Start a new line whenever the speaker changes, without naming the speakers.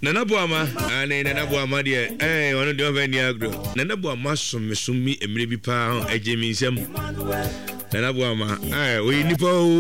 Nana Boama, ane Nana Boama de one of the very agro. Nana Boama sumi emre bi pa ejemi nsem. Nana Boama, we nipo